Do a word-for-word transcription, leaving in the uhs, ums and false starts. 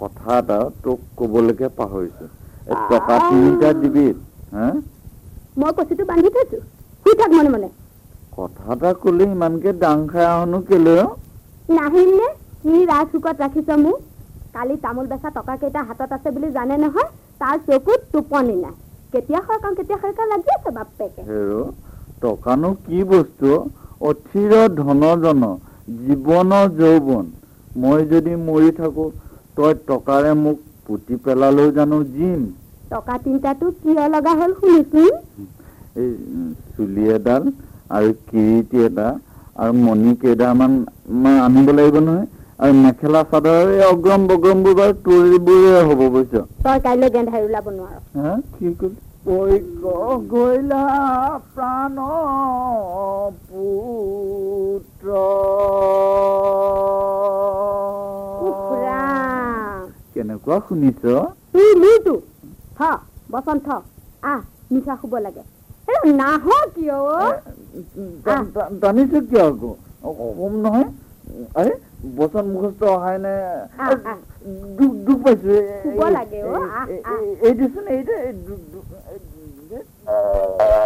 কথা এটা তোক ক'বলৈকে পাহৰিছো এই টকা তিনিটা দিবি হা মই কচিটো বান্ধি থৈছো শুই থাক মনে মনে কথা এটা ক'লে ইমানকে ডাং খাই আহনো কেলৈ নাহিলে কি ৰাজহুকত ৰাখিছ মোক কালি তামোল বেচা টকা কেইটা হাতত আছে বুলি জানে নহয় তাৰ চকুত টোপনি নাই কেতিয়া খৰকাম কেতিয়া খৰকাম লাগি আছে বাপেকে হেৰো টকানো কি বস্তু অথিৰ ধনজন জীৱনৰ যৌৱন মই যদি মৰি থাকো তই টকাৰে মোক পুতি পেলালেও জানো জিম টকা তিনিটাটো কিয় লগা হ'ল শুনিছোন এই চুলি এডাল আৰু কিৰিটি এটা আৰু মণি কেইটামান আনিব লাগিব নহয় আৰু মেখেলা চাদৰ অগ্ৰম বগ্ৰমবোৰ বাৰু তোৰবোৰে হ'ব বুজিছ তই কাইলৈ গেন্ধাই ওলাব নোৱাৰ হা কি কল ঐ গইলা প্ৰাণ পুত্ৰ কেনেকুৱা শুনিছ লুইটো থ বচন থ আহ নিশা শুব লাগে নাহ কিয় জানিছো কিয় আকৌ কম নহয় আৰে বচন মুখস্থ অহাই নাই দুখ দুখ পাইছো শুব লাগে এই দিছোন এই